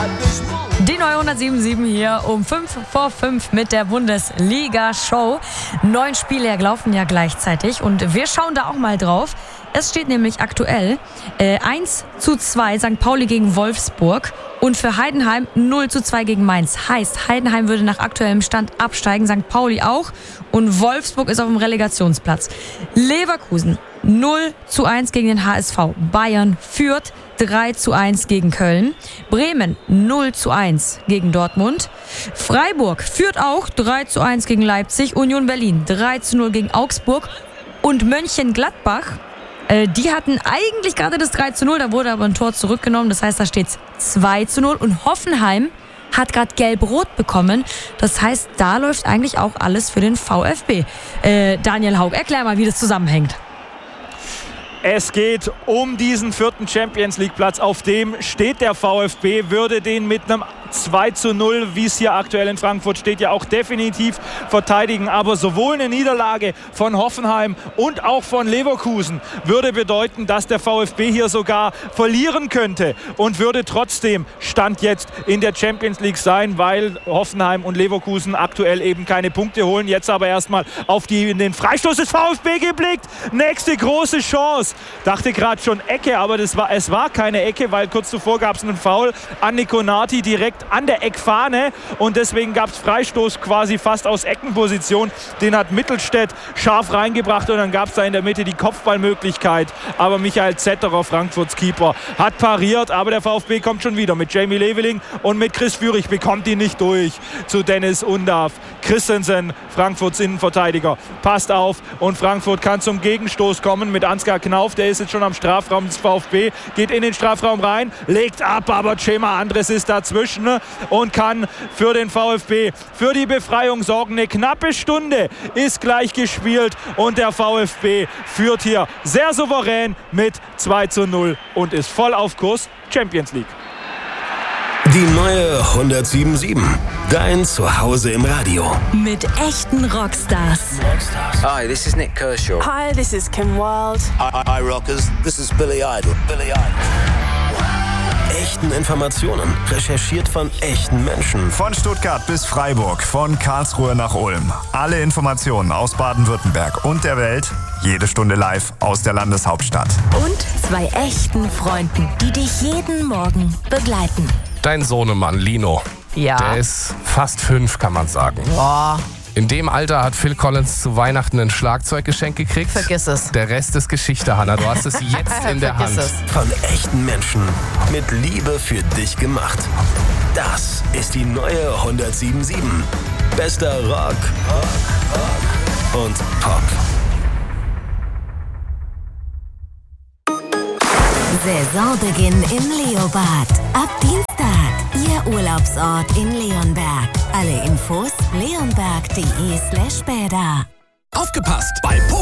Die neue 107.7 hier um 5:05 mit der Bundesliga-Show. 9 Spiele laufen ja gleichzeitig und wir schauen da auch mal drauf. Es steht nämlich aktuell 1:2 St. Pauli gegen Wolfsburg und für Heidenheim 0:2 gegen Mainz. Heißt, Heidenheim würde nach aktuellem Stand absteigen, St. Pauli auch und Wolfsburg ist auf dem Relegationsplatz. Leverkusen 0:1 gegen den HSV. Bayern führt 3:1 gegen Köln. Bremen 0:1 gegen Dortmund. Freiburg führt auch 3:1 gegen Leipzig. Union Berlin 3:0 gegen Augsburg. Und Mönchengladbach, die hatten eigentlich gerade das 3:0, da wurde aber ein Tor zurückgenommen. Das heißt, da steht es 2:0. Und Hoffenheim hat gerade Gelb-Rot bekommen. Das heißt, da läuft eigentlich auch alles für den VfB. Daniel Haug, erklär mal, wie das zusammenhängt. Es geht um diesen 4. Champions-League-Platz, auf dem steht der VfB, würde den mit einem 2:0, wie es hier aktuell in Frankfurt steht, ja auch definitiv verteidigen. Aber sowohl eine Niederlage von Hoffenheim und auch von Leverkusen würde bedeuten, dass der VfB hier sogar verlieren könnte und würde trotzdem Stand jetzt in der Champions League sein, weil Hoffenheim und Leverkusen aktuell eben keine Punkte holen. Jetzt aber erstmal auf in den Freistoß des VfB geblickt. Nächste große Chance. Dachte gerade schon Ecke, aber es war keine Ecke, weil kurz zuvor gab es einen Foul an Nico Nati direkt an der Eckfahne und deswegen gab es Freistoß quasi fast aus Eckenposition. Den hat Mittelstädt scharf reingebracht und dann gab es da in der Mitte die Kopfballmöglichkeit. Aber Michael Zetterer, Frankfurts Keeper, hat pariert, aber der VfB kommt schon wieder mit Jamie Leveling und mit Chris Führig, bekommt ihn nicht durch zu Dennis Undav. Christensen, Frankfurts Innenverteidiger, passt auf und Frankfurt kann zum Gegenstoß kommen mit Ansgar Knauf, der ist jetzt schon am Strafraum des VfB, geht in den Strafraum rein, legt ab, aber Cema Andres ist dazwischen und kann für den VfB für die Befreiung sorgen. Eine knappe Stunde ist gleich gespielt und der VfB führt hier sehr souverän mit 2:0 und ist voll auf Kurs Champions League. Die neue 107.7. Dein Zuhause im Radio. Mit echten Rockstars. Hi, this is Nick Kershaw. Hi, this is Kim Wilde. Hi, Rockers. This is Billy Idol. Echten Informationen, recherchiert von echten Menschen. Von Stuttgart bis Freiburg, von Karlsruhe nach Ulm. Alle Informationen aus Baden-Württemberg und der Welt, jede Stunde live aus der Landeshauptstadt. Und 2 echten Freunden, die dich jeden Morgen begleiten. Dein Sohnemann Lino, Ja. der ist fast 5, kann man sagen. Boah. In dem Alter hat Phil Collins zu Weihnachten ein Schlagzeuggeschenk gekriegt. Vergiss es. Der Rest ist Geschichte, Hannah. Du hast es jetzt in der Hand. Vergiss es. Von echten Menschen mit Liebe für dich gemacht. Das ist die neue 107.7. Bester Rock und Pop. Saisonbeginn im Leobad. Ab Dienstag. Ihr Urlaubsort in Leonberg. Alle Infos leonberg.de/bäder. Aufgepasst! Bei